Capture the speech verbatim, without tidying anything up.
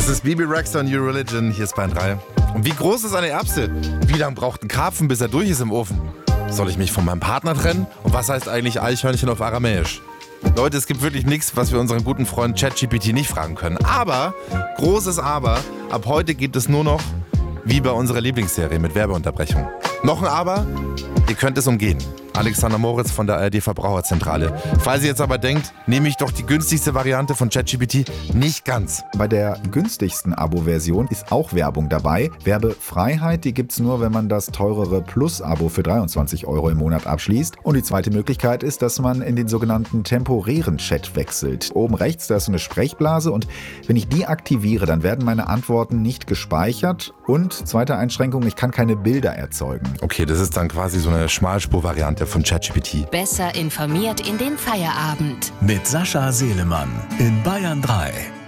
Das ist Bibi Rexa und New Religion, hier ist Bayern drei. Und wie groß ist eine Erbse? Wie lange braucht ein Karpfen, bis er durch ist im Ofen? Soll ich mich von meinem Partner trennen? Und was heißt eigentlich Eichhörnchen auf Aramäisch? Leute, es gibt wirklich nichts, was wir unseren guten Freund ChatGPT nicht fragen können. Aber, großes Aber, ab heute gibt es nur noch wie bei unserer Lieblingsserie mit Werbeunterbrechung. Noch ein Aber, ihr könnt es umgehen. Alexander Moritz von der A R D-Verbraucherzentrale. Falls ihr jetzt aber denkt, nehme ich doch die günstigste Variante von ChatGPT, nicht ganz. Bei der günstigsten Abo-Version ist auch Werbung dabei. Werbefreiheit, die gibt's nur, wenn man das teurere Plus-Abo für dreiundzwanzig Euro im Monat abschließt. Und die zweite Möglichkeit ist, dass man in den sogenannten temporären Chat wechselt. Oben rechts, da ist so eine Sprechblase und wenn ich die aktiviere, dann werden meine Antworten nicht gespeichert. Und zweite Einschränkung, ich kann keine Bilder erzeugen. Okay, das ist dann quasi so eine Schmalspur-Variante von ChatGPT. Besser informiert in den Feierabend. Mit Sascha Selemann in Bayern drei.